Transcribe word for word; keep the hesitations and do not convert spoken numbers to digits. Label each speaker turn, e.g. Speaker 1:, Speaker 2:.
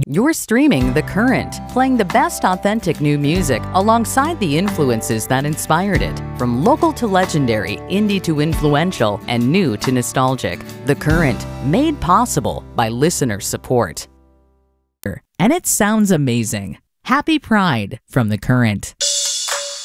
Speaker 1: You're streaming The Current, playing the best authentic new music alongside the influences that inspired it. From local to legendary, indie to influential, and new to nostalgic. The Current, made possible by listener support. And it sounds amazing. Happy Pride from The Current.